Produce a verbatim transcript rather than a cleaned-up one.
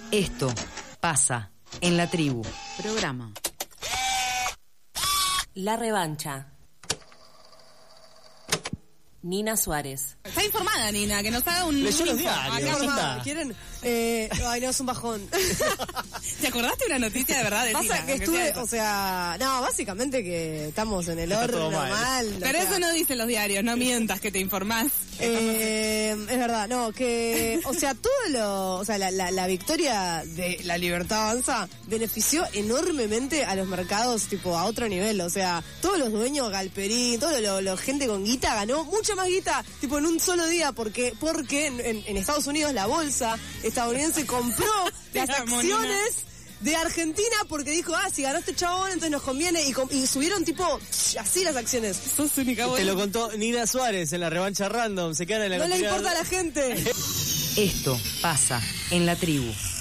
Esto pasa en la tribu. Programa. La revancha. Nina Suárez. Está informada, Nina, que nos haga un... Leyó los un info. diarios. Acá, Está. ¿Quieren? Eh, ay, no, es un bajón. ¿Te acordaste de una noticia de verdad de Pasa Nina? que Aunque estuve, sea o sea, no, básicamente que estamos en el Está horno todo mal. mal. o Pero sea, eso no dicen los diarios, no mientas que te informás. Eh, es verdad, no, que, o sea, todo lo, o sea, la, la, la victoria de la Libertad Avanza benefició enormemente a los mercados, tipo, a otro nivel, o sea, todos los dueños, Galperín, todo lo, lo gente con guita ganó mucha más guita, tipo, en un solo día, porque, porque en, en, en Estados Unidos la bolsa estadounidense compró Te las amo, acciones de Argentina porque dijo, ah, si ganó este chabón, entonces nos conviene, y, com- y subieron tipo, así las acciones. Sos única Te buena. lo contó Nina Suárez en la revancha random. Se quedan en la No le cantidad- importa a la gente. Esto pasa en la tribu.